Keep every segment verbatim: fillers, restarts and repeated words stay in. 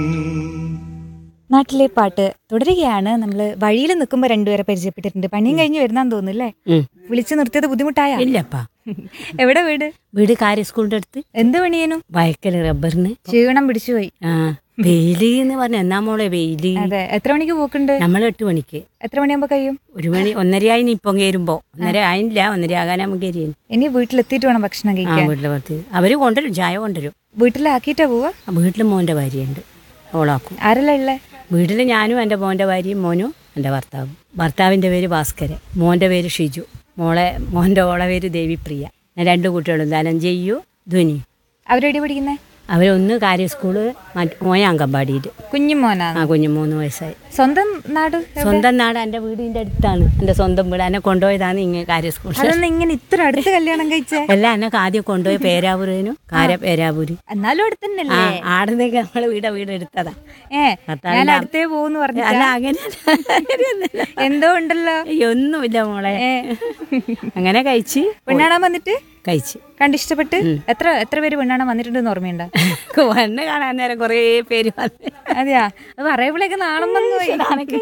നാട്ടിലെ പാട്ട് തുടരുകയാണ്. നമ്മള് വഴിയിൽ നിൽക്കുമ്പോ രണ്ടുപേരെ പരിചയപ്പെട്ടിട്ടുണ്ട്. പണിയും കഴിഞ്ഞ് വരുന്നാന്ന് തോന്നുന്നല്ലേ? വിളിച്ചു നിർത്തിയത് ബുദ്ധിമുട്ടായ? ഇല്ലപ്പാ. എവിടെ വീട്? വീട് കാര്യ സ്കൂളിന്റെ അടുത്ത്. എന്ത് പണിയേനു? വയക്കല് റബ്ബറിന്. ക്ഷീണം പിടിച്ചുപോയി. ആ വെയില് എന്ന് പറഞ്ഞ എന്നാ മോളെ വെയില്. അതെ. എത്ര മണിക്ക് പോക്കുണ്ട്? നമ്മൾ എട്ട് മണിക്ക്. എത്ര മണിയാകുമ്പോ കഴിയും? ഒരു മണി ഒന്നര ആയിന് ഇപ്പം കയറുമ്പോ. ഒന്നര ആയില്ല, ഒന്നര ആകാൻ നമുക്ക് കയറിയാണ്. ഇനി വീട്ടിലെത്തിയിട്ട് വേണം ഭക്ഷണം ആ കഴിക്കാൻ. വീട്ടിലെ പുറത്ത് അവര് കൊണ്ടുവരും, ചായ കൊണ്ടുവരും. വീട്ടിലാക്കിയിട്ടാ പോവാ? വീട്ടിൽ മോന്റെ ഭാര്യയുണ്ട്, ഓളാക്കും. ആരല്ല ഉള്ളേ? വീട്ടിൽ ഞാനും എൻ്റെ മോൻ്റെ ഭാര്യയും മോനും എൻ്റെ ഭർത്താവും. ഭർത്താവിൻ്റെ പേര് ഭാസ്കരൻ, മോൻ്റെ പേര് ഷിജു, മോളെ മോൻ്റെ ഓളെ പേര് ദേവിപ്രിയ. രണ്ട് കുട്ടികളും ധനഞ്ജയ്യു ധ്വനി. അവരെവിടെ പഠിക്കുന്നേ? അവരൊന്ന് കാര്യ സ്കൂള്, മറ്റ് മോയ അങ്കമ്പാടിയിൽ. കുഞ്ഞുമോനാണ്? ആ കുഞ്ഞു മൂന്ന് വയസ്സായി. സ്വന്തം നാട്? സ്വന്തം നാട് എൻ്റെ വീടിൻ്റെ അടുത്താണ്. എൻ്റെ സ്വന്തം വീട്. എന്നെ കൊണ്ടുപോയതാണ് ഇങ്ങനെ കാര്യ സ്കൂൾ. അതൊന്നും ഇങ്ങനെ ഇത്ര അടുത്ത് കല്യാണം കഴിച്ചേ? എല്ലാം എന്നെ ആദ്യം കൊണ്ടുപോയി പേരാവൂരിനും കാര പേരാവൂര്. എന്നാലും അടുത്തന്നല്ലേ? ആടുന്നേക്ക് നമ്മളെ വീടെ വീട് എടുത്തതാ. ഏ ഞാൻ അടുത്തേ പോന്ന് പറഞ്ഞു. അല്ല അങ്ങനെ എന്തോ ഉണ്ടല്ലോ. ഒന്നുമില്ല മോളെ. അങ്ങനെ കഴിച്ച് പെണ്ണാണാൻ വന്നിട്ട് കഴിച്ച് കണ്ടിഷ്ടപ്പെട്ട്. എത്ര എത്ര പേര് പെണ്ണാണാൻ വന്നിട്ടുണ്ടെന്ന് ഓർമ്മയുണ്ടോ? പെണ്ണ് കാണാൻ നേരം കൊറേ പേര് വന്ന്. അതെയാ? അത് പറയുമ്പോഴേക്ക് നാണം വന്നു പോയി.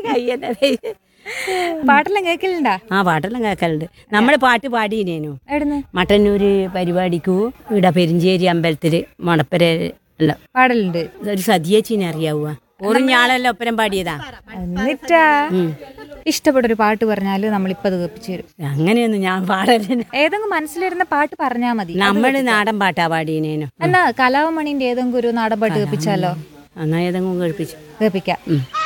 പാട്ടെല്ലാം കേൾക്കലുണ്ടാ? ആ പാട്ടെല്ലാം കേൾക്കലുണ്ട്. നമ്മള് പാട്ട് പാടിനേനു. എവിടുന്ന്? പരിപാടിക്കു ഇവിടെ പെരിഞ്ചേരി അമ്പലത്തില് മണപ്പര എല്ലാം പാടലുണ്ട്. ഒരു സതിയേച്ചിനെ അറിയാവുക. ഓറിഞ്ഞാളെല്ലാം ഒപ്പരം പാടിയതാ. എന്നിട്ടാ ഇഷ്ടപ്പെട്ടൊരു പാട്ട് പറഞ്ഞാല് നമ്മളിപ്പോ അത് കേൾപ്പിച്ചു തരും. അങ്ങനെയൊന്നും ഞാൻ പാടലില്ല. ഏതെങ്കിലും മനസ്സിലിരുന്ന പാട്ട് പറഞ്ഞാ മതി. നമ്മള് നാടൻ പാട്ടാ പാടിയേനു. എന്നാ കലാവമണിന്റെ ഏതെങ്കിലും ഒരു നാടൻ പാട്ട് കേൾപ്പിച്ചാലോ? എന്നാ ഏതെങ്കിലും കേൾപ്പിച്ചു കേൾപ്പിക്കാം.